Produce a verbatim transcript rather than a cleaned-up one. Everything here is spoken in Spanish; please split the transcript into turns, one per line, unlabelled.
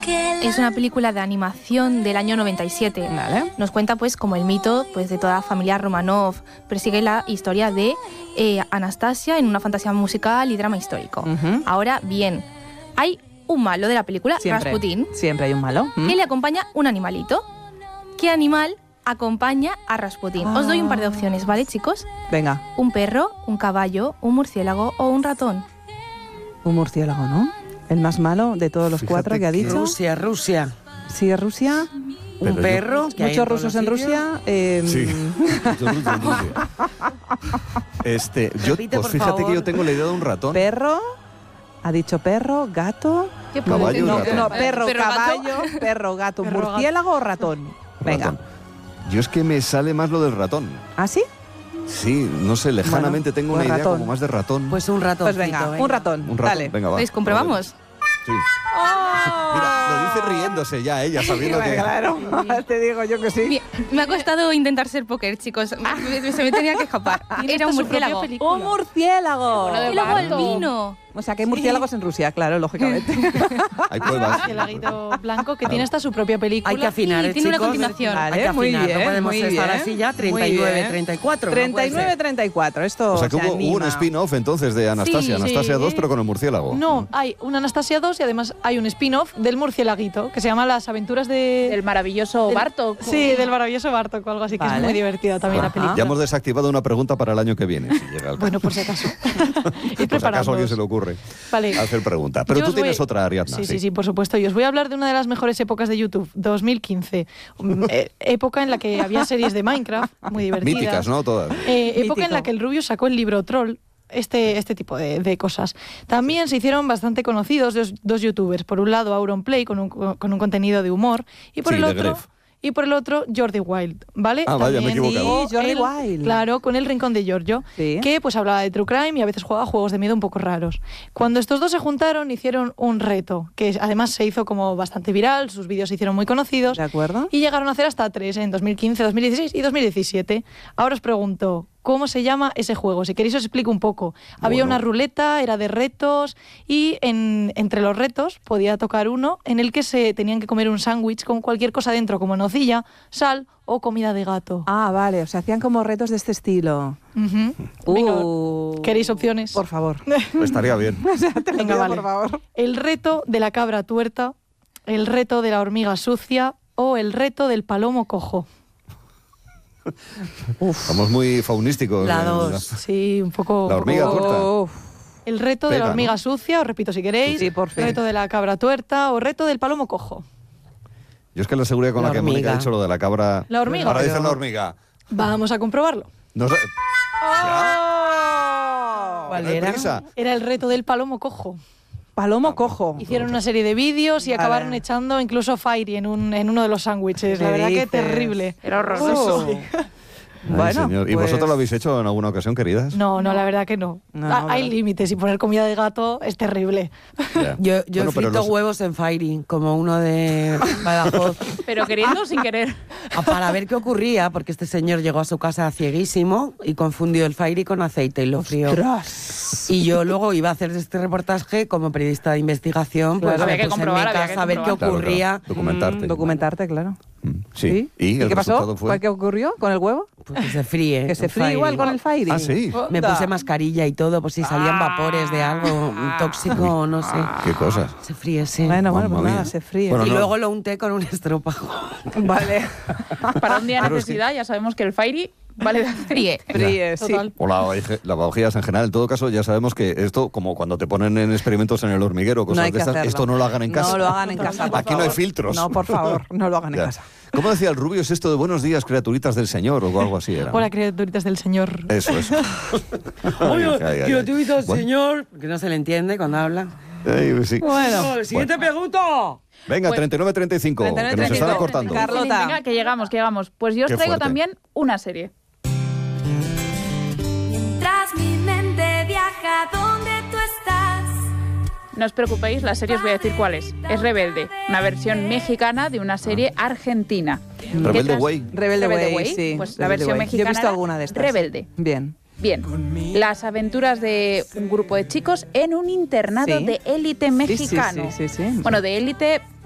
Es una película de animación del año noventa y siete.
Vale.
Nos cuenta pues como el mito pues, de toda la familia Romanov. Persigue la historia de eh, Anastasia en una fantasía musical y drama histórico.
Uh-huh.
Ahora bien, hay un malo de la película,
Siempre,
Rasputín,
siempre hay un malo. ¿Mm?
que le acompaña un animalito. ¿Qué animal acompaña a Rasputín?
Ah.
Os doy un par de opciones, ¿vale, chicos?
Venga,
Un perro, un caballo, un murciélago o un ratón.
un murciélago, ¿no? El más malo de todos los
Fíjate
cuatro que ha
que-
dicho.
Rusia, Rusia.
Sí, es Rusia.
Pero
Un
yo-
perro. que hay en
Muchos
todos
rusos
los
en
sitios.
Rusia. eh,
Sí. Yo Rusia, Rusia. Este, yo,
Repite,
pues
por
fíjate
favor.
que yo tengo la idea de un ratón.
Perro. Ha dicho perro, gato.
¿Qué puede
Caballo y
ser?
No,
ratón.
no, perro,
Perro, gato.
caballo, perro, gato,
Perro, gato.
murciélago o ratón. Venga.
Ratón. Yo es que me sale más lo del ratón.
¿Ah, sí?
Sí, no sé, lejanamente
Bueno,
tengo
pues
una idea
ratón.
como más de ratón.
Pues un rato.
Pues venga, un ratón.
un ratón,
Dale.
venga, va.
Pues comprobamos.
Sí. Mira, lo dice riéndose ya ella, sabiendo que...
Claro, te digo yo que sí.
Bien, me ha costado intentar ser póker, chicos. Me- me- Se me tenía que escapar. Era un murciélago.
¡Un murciélago!
Y luego el vino.
O sea, que hay murciélagos en Rusia, claro, lógicamente.
Hay pruebas.
Murciélaguito blanco que tiene hasta su propia película.
Hay que afinar,
Sí,
¿eh,
tiene una
chicos?
continuación.
Vale,
Hay que
muy
afinar,
bien,
no podemos
muy
estar
bien.
así ya,
Muy
treinta y nueve,
bien.
treinta y cuatro. no
treinta y
puede
nueve,
ser.
treinta y cuatro. Esto
O sea que
se
hubo, hubo un
anima.
spin-off entonces de Anastasia,
Sí,
Anastasia
sí.
dos, pero con el murciélago.
No, hay una Anastasia dos y además hay un spin-off del murciélaguito que se llama Las aventuras de...
El maravilloso
del-
Bartok.
Sí, del maravilloso Bartok o algo así, que
Vale.
es muy divertida también la
Ajá.
película.
Ya hemos desactivado una pregunta para el año que viene, si llega el caso.
Bueno, por si acaso. Ir
Por si acaso a
preparándoos.
alguien se le ocurre
Vale.
hacer pregunta. Pero
Yo
tú
os voy-
tienes otra, Ariadna.
Sí, sí, sí, por supuesto. Y os voy a hablar de una de las mejores épocas de YouTube, dos mil quince. Mm, eh, época en la que había series de Minecraft muy divertidas.
Míticas, ¿no? Todas.
Eh, época en
Mítico.
la que el Rubius sacó el libro Troll. Este, este tipo de, de cosas. También se hicieron bastante conocidos dos, dos youtubers. Por un lado, Auronplay, con un, con un contenido de humor. Y por
Sí,
el
de
otro...
Gref.
Y por el otro, Jordi Wild, ¿vale?
Ah, vaya, me he
También
equivocado.
Sí, Jordi
el-
Wild.
Claro, con El Rincón de Giorgio,
Sí.
que pues hablaba de true crime y a veces jugaba juegos de miedo un poco raros. Cuando estos dos se juntaron, hicieron un reto, que además se hizo como bastante viral, sus vídeos se hicieron muy conocidos.
¿De acuerdo?
Y llegaron a hacer hasta tres en dos mil quince, dos mil dieciséis y dos mil diecisiete. Ahora os pregunto, ¿cómo se llama ese juego? Si queréis os explico un poco. Había
Bueno.
una ruleta, era de retos, y en, entre los retos podía tocar uno en el que se tenían que comer un sándwich con cualquier cosa dentro, como nocilla, sal o comida de gato.
Ah, vale, o sea, hacían como retos de este estilo.
Ujú. Venga,
Uh,
¿queréis opciones?
Por favor.
Estaría bien.
O sea, te lo
Venga,
pido,
vale.
por favor.
El reto de la cabra tuerta, el reto de la hormiga sucia o el reto del palomo cojo.
Somos muy faunísticos.
La
eh,
dos.
Sí, un poco...
La hormiga
un poco-
tuerta.
Uf.
El reto de
Pega,
la hormiga
¿no?
sucia, os repito si queréis.
Sí, por fin.
Reto de la cabra tuerta o reto del palomo cojo.
Yo es que la seguridad con la,
La
que Mónica ha
hormiga.
dicho lo de la cabra...
La hormiga.
Ahora
Pero-
dice la hormiga.
Vamos a comprobarlo.
No sé-
¡Oh!
¿Cuál
no hay
era?
prisa.
Era el reto del palomo cojo.
Palomo cojo.
Hicieron una serie de vídeos y
Vale.
acabaron echando incluso Fairy en, un, en uno de los sándwiches.
¿Qué
La verdad que
dices?
terrible.
Era horroroso.
Oh.
Ay,
Bueno,
señor. ¿Y
pues-
vosotros lo habéis hecho en alguna ocasión, queridas?
No, no, la verdad que no.
No,
Ah, Hay
pero-
límites y poner comida de gato es terrible.
Ya.
Yo, yo
Bueno,
he
pero
frito
los-
huevos en Fairy, como uno de Badajoz,
Pero queriendo o sin querer.
a- para ver qué ocurría, porque este señor llegó a su casa cieguísimo y confundió el Fairy con aceite y lo frió.
¡Ostras!
Y yo luego iba a hacer este reportaje como periodista de investigación, pues
Claro.
me
Había que
puse
comprobar,
en mi
había que
casa a ver qué
comprobar.
Claro,
ocurría.
claro. Documentarte.
Mm, documentarte, claro.
Mm, Sí.
¿Y,
el
qué pasó?
resultado fue?
¿Qué ocurrió con el huevo?
Pues que se fríe.
Que se
el
fríe
Fairy.
igual con el Fairy.
Ah, sí.
Me
Onda.
puse mascarilla y todo, por si salían vapores de algo tóxico o no sé.
Qué cosas.
Se fríe, sí.
Bueno, bueno, pues
Mamma
nada,
mía.
se fríe.
Bueno,
y
no.
luego lo unté con un estropajo.
Vale.
Para un día de
Claro, es que-
necesidad ya sabemos que el Fairy vale de aceite.
Fríe.
Fríe, sí.
Total.
O la lavavajillas en general. En todo caso, ya sabemos que esto, como cuando te ponen en experimentos en el hormiguero, cosas
No hay
de
que
estas,
hacerlo.
esto no lo hagan en casa.
No lo hagan en casa, por
Aquí no hay
favor.
filtros.
No, por favor, no lo hagan en
Ya.
casa.
¿Cómo decía el Rubio? ¿Es esto de buenos días, criaturitas del Señor? O algo así era.
Hola, criaturitas del Señor.
Eso, eso.
Oye,
Ay, ay, ay.
que lo tuviera el
Bueno.
señor, que no se le entiende cuando habla.
Ay, sí.
Bueno.
Siguiente pregunta.
Venga,
Pues-
treinta y nueve treinta y cinco, que
treinta y nueve,
nos están
treinta y cinco.
acortando.
Carlota.
Venga, que llegamos, que llegamos. Pues yo os
Qué
traigo
fuerte.
también una serie.
Mientras mi mente viaja donde tú estás.
No os preocupéis, la serie os voy a decir cuál es. Es Rebelde, una versión mexicana de una serie argentina.
Rebelde
¿Qué trans-
Way.
Rebelde Way,
Way,
sí.
Pues la
Rebelde
versión
Way.
mexicana
Yo he visto
era
alguna de estas.
Rebelde.
Bien.
Bien, las aventuras de un grupo de chicos en un internado
Sí.
de élite
Sí, sí,
mexicano.
sí, sí, sí.
Bueno, de élite